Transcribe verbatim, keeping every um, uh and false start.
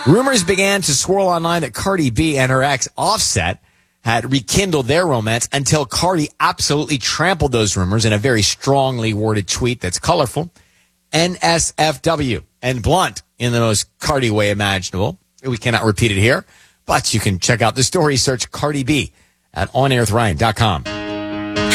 Rumors began to swirl online that Cardi B and her ex Offset had rekindled their romance until Cardi absolutely trampled those rumors in a very strongly worded tweet that's colorful, N S F W, and blunt in the most Cardi way imaginable. We cannot repeat it here, but you can check out the story. Search Cardi B at on air with ryan dot com.